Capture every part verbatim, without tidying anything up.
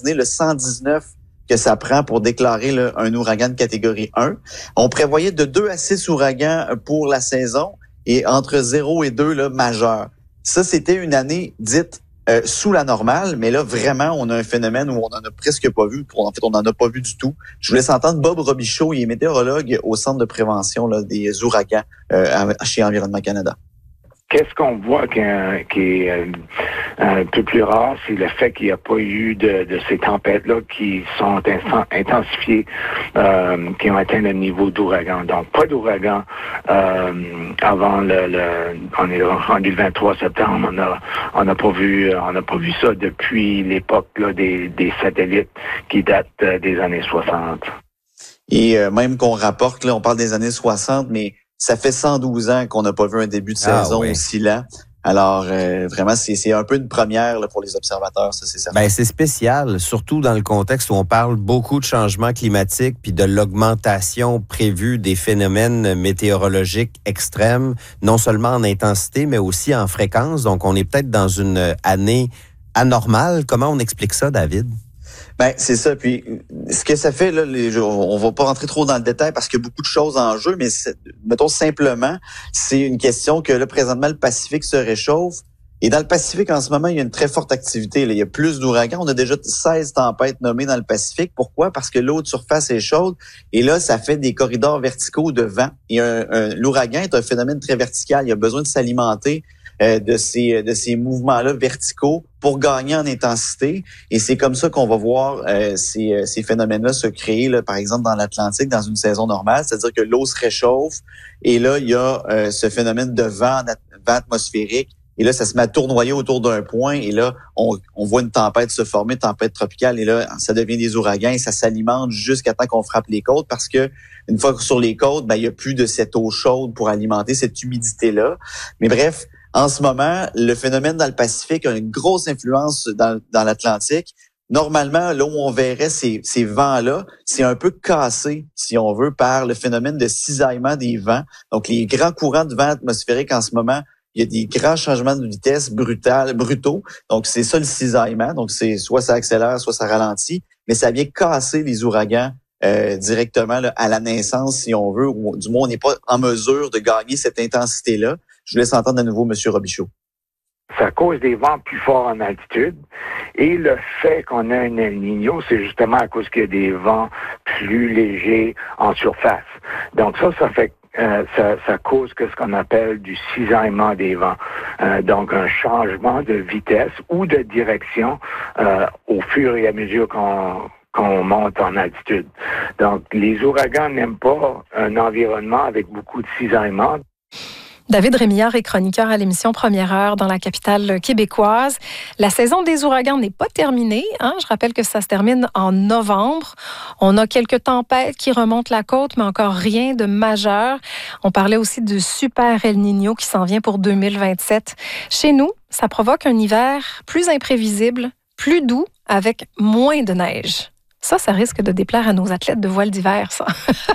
emmagasiné le cent dix-neuf que ça prend pour déclarer là, un ouragan de catégorie un. On prévoyait de deux à six ouragans pour la saison et entre zéro et deux là, majeurs. Ça, c'était une année dite euh, sous la normale, mais là, vraiment, on a un phénomène où on en a presque pas vu. En fait, on n'en a pas vu du tout. Je voulais s'entendre Bob Robichaud, il est météorologue au Centre de prévention là, des ouragans euh, chez Environnement Canada. Qu'est-ce qu'on voit qui, est, qui est euh, un peu plus rare, c'est le fait qu'il n'y a pas eu de, de ces tempêtes-là qui sont intensifiées, euh, qui ont atteint le niveau d'ouragan. Donc, pas d'ouragan euh, avant le, le... On est rendu le vingt-trois septembre, on a, on n'a pas vu on n'a pas vu ça depuis l'époque là, des, des satellites qui datent des années soixante. Et euh, même qu'on rapporte, là, on parle des années soixante, mais ça fait cent douze ans qu'on n'a pas vu un début de saison ah, oui. aussi lent. Alors, euh, vraiment, c'est, c'est un peu une première là, pour les observateurs, ça, c'est certain. Ben, c'est spécial, surtout dans le contexte où on parle beaucoup de changements climatiques puis de l'augmentation prévue des phénomènes météorologiques extrêmes, non seulement en intensité, mais aussi en fréquence. Donc, on est peut-être dans une année anormale. Comment on explique ça, David? Ben c'est ça. Puis ce que ça fait là, les, on va pas rentrer trop dans le détail parce qu'il y a beaucoup de choses en jeu, mais c'est, mettons simplement, c'est une question que là présentement le Pacifique se réchauffe et dans le Pacifique en ce moment il y a une très forte activité. Là. Il y a plus d'ouragans. On a déjà seize tempêtes nommées dans le Pacifique. Pourquoi? Parce que l'eau de surface est chaude et là ça fait des corridors verticaux de vent. Et un, un, l'ouragan est un phénomène très vertical. Il a besoin de s'alimenter euh, de ces de ces mouvements-là verticaux pour gagner en intensité. Et c'est comme ça qu'on va voir euh, ces, ces phénomènes-là se créer, là, par exemple, dans l'Atlantique, dans une saison normale. C'est-à-dire que l'eau se réchauffe et là, il y a euh, ce phénomène de vent, vent atmosphérique. Et là, ça se met à tournoyer autour d'un point. Et là, on, on voit une tempête se former, tempête tropicale. Et là, ça devient des ouragans et ça s'alimente jusqu'à temps qu'on frappe les côtes parce que une fois sur les côtes, ben, il n'y a plus de cette eau chaude pour alimenter cette humidité-là. Mais bref, en ce moment, le phénomène dans le Pacifique a une grosse influence dans, dans l'Atlantique. Normalement, là où on verrait ces, ces vents-là, c'est un peu cassé, si on veut, par le phénomène de cisaillement des vents. Donc, les grands courants de vent atmosphérique en ce moment, il y a des grands changements de vitesse brutales, brutaux. Donc, c'est ça le cisaillement. Donc, c'est soit ça accélère, soit ça ralentit. Mais ça vient casser les ouragans euh, directement là, à la naissance, si on veut. Ou du moins, on n'est pas en mesure de gagner cette intensité-là. Je vous laisse entendre à nouveau M. Robichaud. Ça cause des vents plus forts en altitude. Et le fait qu'on a un El Niño, c'est justement à cause qu'il y a des vents plus légers en surface. Donc ça, ça fait euh, ça, ça cause que ce qu'on appelle du cisaillement des vents. Euh, donc un changement de vitesse ou de direction euh, au fur et à mesure qu'on qu'on monte en altitude. Donc les ouragans n'aiment pas un environnement avec beaucoup de cisaillement. David Rémillard est chroniqueur à l'émission Première Heure dans la capitale québécoise. La saison des ouragans n'est pas terminée. Hein? Je rappelle que ça se termine en novembre. On a quelques tempêtes qui remontent la côte, mais encore rien de majeur. On parlait aussi du super El Niño qui s'en vient pour deux mille vingt-sept. Chez nous, ça provoque un hiver plus imprévisible, plus doux, avec moins de neige. Ça, ça risque de déplaire à nos athlètes de voile d'hiver, ça.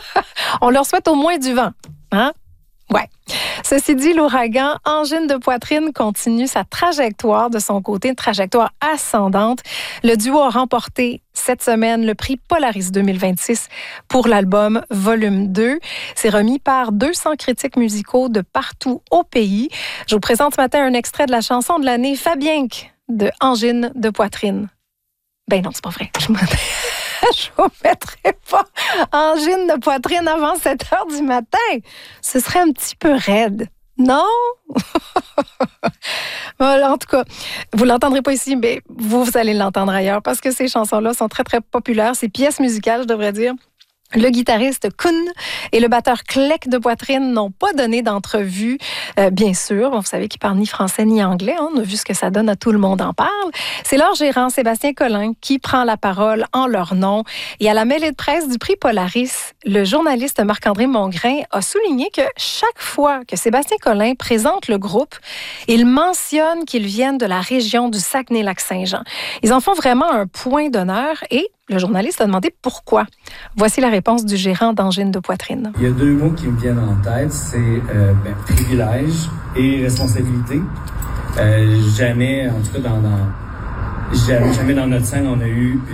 On leur souhaite au moins du vent, hein? Ouais. Ceci dit, l'ouragan Angine de Poitrine continue sa trajectoire de son côté, une trajectoire ascendante. Le duo a remporté cette semaine le prix Polaris deux mille vingt-six pour l'album Volume deux. C'est remis par deux cents critiques musicaux de partout au pays. Je vous présente ce matin un extrait de la chanson de l'année Fabienque de Angine de Poitrine. Ben non, c'est pas vrai. Je Je vous mettrai pas Angine de Poitrine avant sept heures du matin. Ce serait un petit peu raide. Non? Voilà, en tout cas, vous l'entendrez pas ici, mais vous, vous allez l'entendre ailleurs parce que ces chansons-là sont très, très populaires. Ces pièces musicales, je devrais dire. Le guitariste Kun et le batteur Clec de Poitrine n'ont pas donné d'entrevue, euh, bien sûr. Vous savez qu'ils parlent ni français ni anglais. Hein. On a vu ce que ça donne à Tout le monde en parle. C'est leur gérant, Sébastien Collin, qui prend la parole en leur nom. Et à la mêlée de presse du prix Polaris, le journaliste Marc-André Mongrain a souligné que chaque fois que Sébastien Collin présente le groupe, il mentionne qu'ils viennent de la région du Saguenay-Lac-Saint-Jean. Ils en font vraiment un point d'honneur et le journaliste a demandé pourquoi. Voici la réponse du gérant d'Angine de Poitrine. Il y a deux mots qui me viennent en tête, c'est euh, ben, privilège et responsabilité. Euh, jamais, en tout cas dans, dans jamais, jamais dans notre scène, on a eu